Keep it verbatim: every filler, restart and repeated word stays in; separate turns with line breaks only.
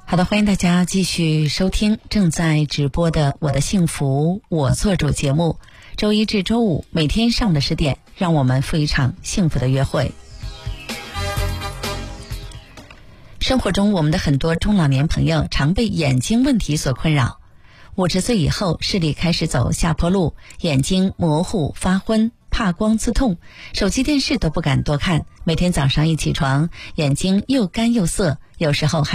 好的，欢迎大家继续收听正在直播的《我的幸福我做主》节目，周一至周五每天上午的十点，让我们赴一场幸福的约会。生活中，我们的很多中老年朋友常被眼睛问题所困扰。五十岁以后，视力开始走下坡路，眼睛模糊、发昏、怕光刺痛，手机电视都不敢多看，每天早上一起床，眼睛又干又涩，有时候还